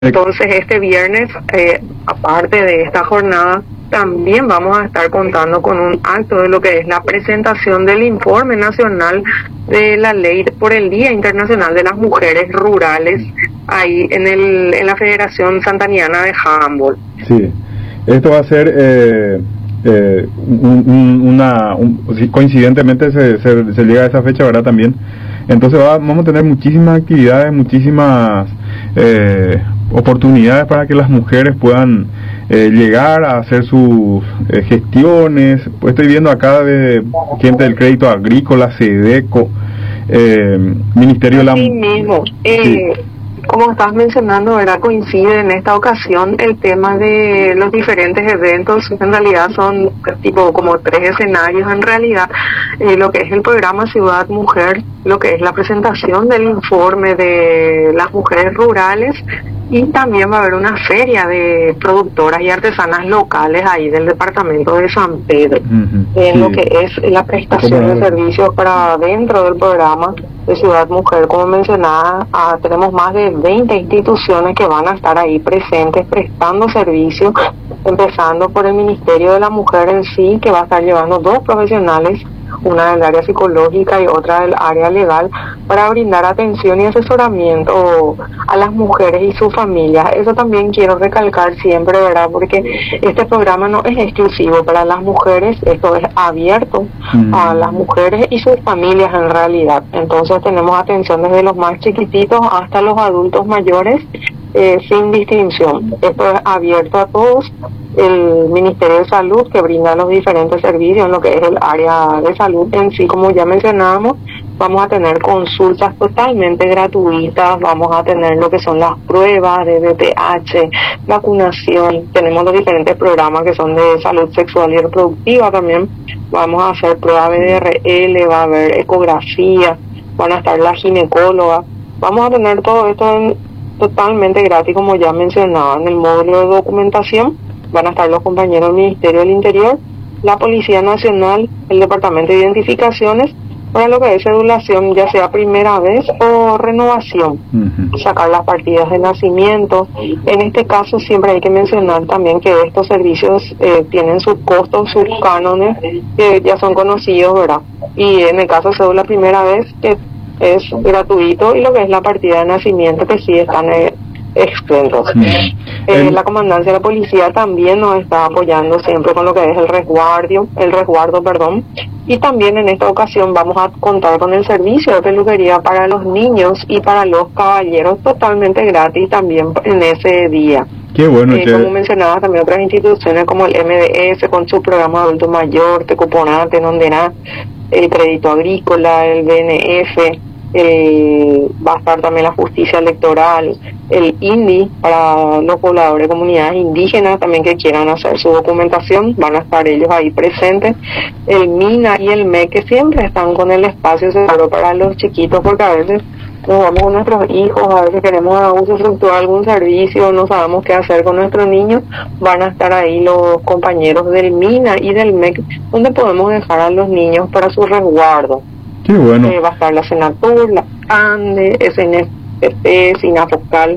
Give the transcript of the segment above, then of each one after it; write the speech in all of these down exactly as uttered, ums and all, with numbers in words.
Entonces este viernes, eh, aparte de esta jornada, también vamos a estar contando con un acto de lo que es la presentación del informe nacional de la ley por el Día Internacional de las Mujeres Rurales, ahí en, el, en la Federación Santaniana de Handball. Sí, esto va a ser, eh, eh, un, un, una, un, coincidentemente se, se, se llega a esa fecha, ¿verdad? También. Entonces va, vamos a tener muchísimas actividades, muchísimas eh, oportunidades para que las mujeres puedan eh, llegar a hacer sus eh, gestiones. Pues estoy viendo acá de gente del Crédito Agrícola, SEDECO, eh, Ministerio de la... Sí mismo, eh, sí. Como estás mencionando, ¿verdad? Coincide en esta ocasión el tema de los diferentes eventos. En realidad son tipo como tres escenarios en realidad, eh, lo que es el programa Ciudad Mujer, lo que es la presentación del informe de las mujeres rurales, y también va a haber una feria de productoras y artesanas locales ahí del departamento de San Pedro, uh-huh, en sí. Lo que es la prestación de servicios para dentro del programa de Ciudad Mujer. Como mencionaba, ah, tenemos más de veinte instituciones que van a estar ahí presentes prestando servicios, empezando por el Ministerio de la Mujer en sí, que va a estar llevando dos profesionales, una del área psicológica y otra del área legal, para brindar atención y asesoramiento a las mujeres y sus familias. Eso también quiero recalcar siempre, ¿verdad? Porque este programa no es exclusivo para las mujeres, esto es abierto mm. a las mujeres y sus familias en realidad. Entonces tenemos atención desde los más chiquititos hasta los adultos mayores, eh, sin distinción. Esto es abierto a todos. El Ministerio de Salud, que brinda los diferentes servicios en lo que es el área de salud en sí, como ya mencionábamos, vamos a tener consultas totalmente gratuitas, vamos a tener lo que son las pruebas de V P H, vacunación, tenemos los diferentes programas que son de salud sexual y reproductiva también, vamos a hacer pruebas B D R L, va a haber ecografía, van a estar las ginecólogas, vamos a tener todo esto en, totalmente gratis, como ya mencionaba. En el módulo de documentación van a estar los compañeros del Ministerio del Interior, la Policía Nacional, el Departamento de Identificaciones, para lo que es cedulación, ya sea primera vez o renovación, uh-huh. sacar las partidas de nacimiento. En este caso siempre hay que mencionar también que estos servicios eh, tienen sus costos, sus cánones, que ya son conocidos, ¿verdad? Y en el caso de cédula primera vez, que es gratuito, y lo que es la partida de nacimiento, que sí están eh, exentos. Mm. Eh, el... La comandancia de la policía también nos está apoyando siempre con lo que es el resguardo, el resguardo, perdón, y también en esta ocasión vamos a contar con el servicio de peluquería para los niños y para los caballeros totalmente gratis también en ese día. Qué bueno. Eh, que... Como mencionaba, también otras instituciones como el M D S con su programa de adulto mayor, Tecuponate, Nondená, el Crédito Agrícola, el B N F, Eh, va a estar también la justicia electoral, el I N D I para los pobladores de comunidades indígenas también que quieran hacer su documentación, van a estar ellos ahí presentes, el MINA y el M E C, que siempre están con el espacio seguro para los chiquitos, porque a veces nos vamos con nuestros hijos, a veces queremos usufructuar algún servicio, no sabemos qué hacer con nuestros niños, van a estar ahí los compañeros del MINA y del M E C, donde podemos dejar a los niños para su resguardo. Qué bueno. Eh, va a estar la Senatur, la ANDE, S N F P, SINAFOCAL,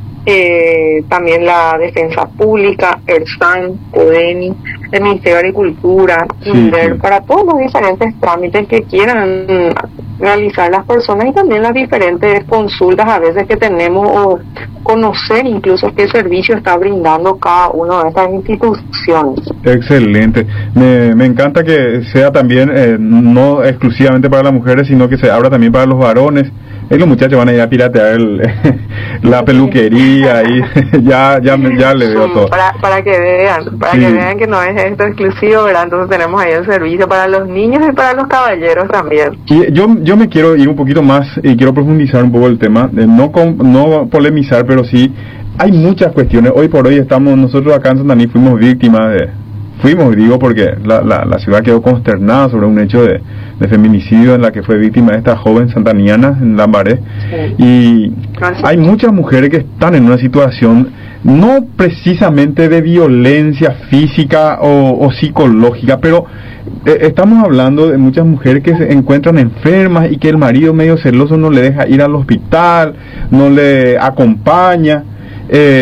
eh, también la Defensa Pública, ERSAN, CODENI, el Ministerio de Agricultura, sí, INDER, sí. Para todos los diferentes trámites que quieran realizar las personas, y también las diferentes consultas a veces que tenemos, o conocer incluso qué servicio está brindando cada una de estas instituciones. Excelente. Me, me encanta que sea también eh, no exclusivamente para las mujeres, sino que se abra también para los varones. Y los muchachos van a ir a piratear el, la peluquería y ya ya ya le veo sí, todo. Para, para que vean, para sí. que vean que no es esto exclusivo, ¿verdad? Entonces tenemos ahí el servicio para los niños y para los caballeros también. Y yo yo me quiero ir un poquito más y quiero profundizar un poco el tema, de no con, no polemizar, pero sí hay muchas cuestiones. Hoy por hoy estamos, nosotros acá en Santaní fuimos víctimas de Fuimos, digo, porque la, la, la ciudad quedó consternada sobre un hecho de, de feminicidio en la que fue víctima de esta joven santaniana en Lambaré. Sí. Y hay muchas mujeres que están en una situación no precisamente de violencia física o, o psicológica, pero eh, estamos hablando de muchas mujeres que se encuentran enfermas y que el marido medio celoso no le deja ir al hospital, no le acompaña. Eh,